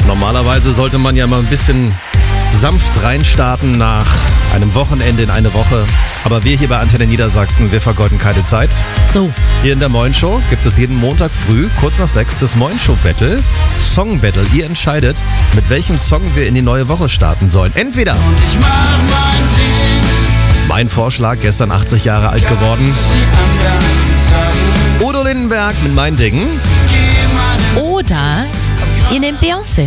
Normalerweise sollte man ja mal ein bisschen sanft reinstarten nach einem Wochenende in eine Woche. Aber wir hier bei Antenne Niedersachsen, wir vergeuden keine Zeit. So. Hier in der Moin Show gibt es jeden Montag früh, kurz nach 6, das Moin Show Battle. Song Battle. Ihr entscheidet, mit welchem Song wir in die neue Woche starten sollen. Entweder Ich mach mein Ding. mein Vorschlag, gestern 80 Jahre alt geworden. Sie anderen sagen, Udo Lindenberg mit Mein Ding. geh meinen Oder ihr nehmt Beyoncé.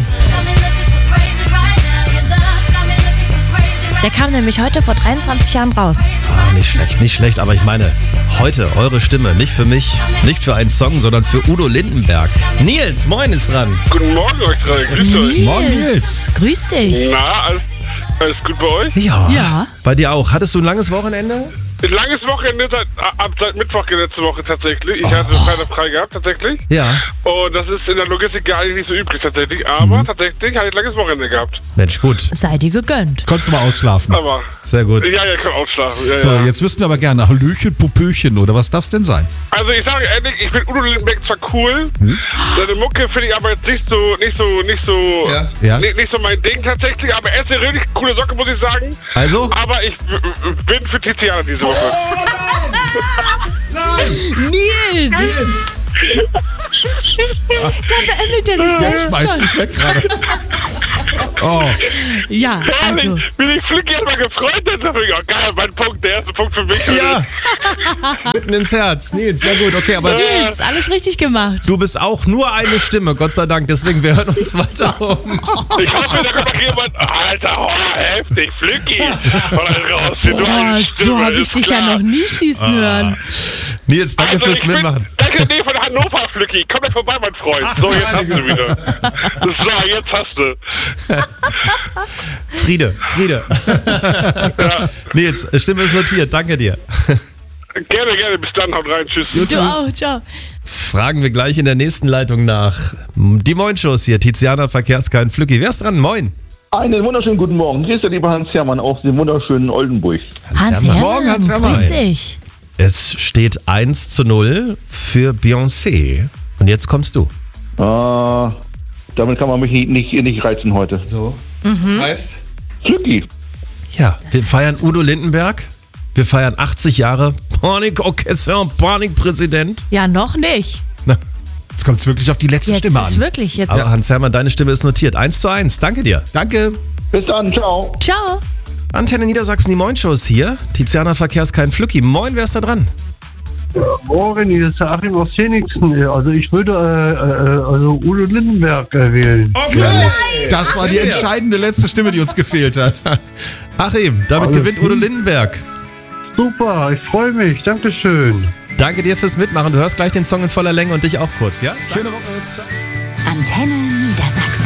Der kam nämlich heute vor 23 Jahren raus. Nicht schlecht, aber ich meine, heute eure Stimme, nicht für mich, nicht für einen Song, sondern für Udo Lindenberg. Nils, moin ist dran. Guten Morgen euch drei, grüßt euch. Morgen, Nils. Grüß dich. Na, alles gut bei euch? Ja. Ja. Bei dir auch. Hattest du ein langes Wochenende? Ein langes Wochenende, seit Mittwoch letzte Woche tatsächlich. Ich hatte Freitag frei gehabt, tatsächlich. Ja. Und das ist in der Logistik gar nicht so üblich, tatsächlich. Aber tatsächlich hatte ich ein langes Wochenende gehabt. Mensch, gut. Sei dir gegönnt. Konntest du mal ausschlafen. Aber, Sehr gut. ja, kann ausschlafen. Ja, So, ja. jetzt wüssten wir aber gerne, Hallöchen, Popöchen oder was darf's denn sein? Also ich sage ehrlich, ich finde Udo Lindenberg zwar cool, seine Mucke finde ich aber jetzt nicht so Ja. nicht so mein Ding tatsächlich, aber er ist eine richtig coole Socke, muss ich sagen. Also? Aber ich bin für Tiziana diese Woche. Nils! Da verändert er sich selbst Schmeiß schon. dich weg gerade. Oh, Ja, also. Herrlich, bin ich Flicky immer gefreut, dann sag ich, oh geil, mein Punkt, der erste Punkt für mich. Ja. Mitten ins Herz. Nils, sehr gut. Okay, aber Nils, alles richtig gemacht. du bist auch nur eine Stimme, Gott sei Dank. Deswegen, wir hören uns weiter um. Ich hoffe, da kommt noch jemand, Alter, oh, heftig, Flicky. Raus, Oh, so habe ich dich ja noch nie schießen hören. Nils, danke Also, fürs ich bin Mitmachen. in der Nähe von Hannover, Flicky. Komm jetzt vorbei, mein Freund. So, jetzt hast du wieder. So, jetzt hast du. Friede. Nils, Stimme ist notiert. Danke dir. Gerne. Bis dann, haut rein. Tschüss. Du auch, ciao. Fragen wir gleich in der nächsten Leitung nach. Die Moin-Shows hier. Tiziana, Verkehrskein, Flücki. Wer ist dran? Moin. Einen wunderschönen guten Morgen. Hier ist der liebe Hans Hermann aus dem wunderschönen Oldenburg. Hans Hermann. Hermann, Morgen, Hans Hermann. grüß dich. Es steht 1:0 für Beyoncé. Und jetzt kommst du. Damit kann man mich nicht reizen heute. so. Das heißt? Glücki. Ja, wir feiern Udo Lindenberg. Wir feiern 80 Jahre Panikorchester, Panikpräsident. Ja, noch nicht. Na, Jetzt kommt's wirklich auf die letzte Jetzt Stimme ist an. wirklich jetzt. aber Hans-Hermann, deine Stimme ist notiert. 1:1. Danke dir. Danke. Bis dann. Ciao. Ciao. Antenne Niedersachsen, die Moin-Shows hier. Tiziana, Verkehrskein, Flücki. Moin, wer ist da dran? Morgen, hier ist der Achim aus Phoenixen. Also ich würde also Udo Lindenberg wählen. Das war die entscheidende letzte Stimme, die uns gefehlt hat. Achim, damit Alles gewinnt gut. Udo Lindenberg. Super, ich freue mich. Dankeschön. Danke dir fürs Mitmachen. Du hörst gleich den Song in voller Länge und dich auch kurz, ja? Schöne Woche. Ciao. Antenne Niedersachsen.